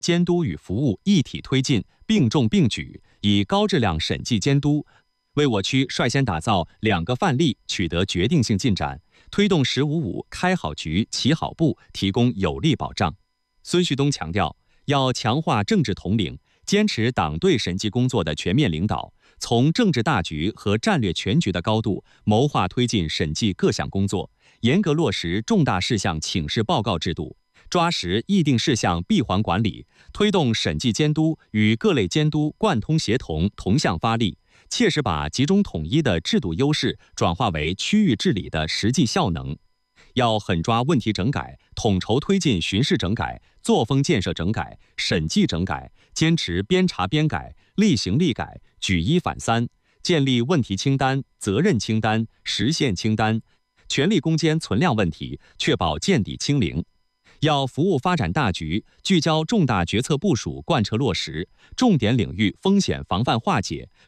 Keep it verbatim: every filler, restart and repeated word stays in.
监督与服务一体推进，并重并举，以高质量审计监督为我区率先打造两个范例，取得决定性进展，推动“十五五”开好局、起好步提供有力保障。孙旭东强调，要强化政治统领，坚持党对审计工作的全面领导，从政治大局和战略全局的高度谋划推进审计各项工作，严格落实重大事项请示报告制度，抓实议定事项闭环管理，推动审计监督与各类监督贯通协同、同向发力，切实把集中统一的制度优势转化为区域治理的实际效能。要狠抓问题整改，统筹推进巡视整改、作风建设整改、审计整改，坚持边查边改、厉行厉改、举一反三，建立问题清单、责任清单、实现清单，全力攻坚存量问题，确保见底清零。要服务发展大局，聚焦重大决策部署贯彻落实，重点领域风险防范化解，